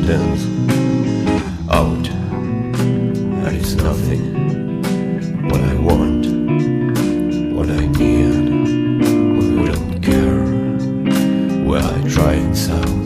dance out. That is nothing. What I want, what I need, we don't care. Well, I try it so.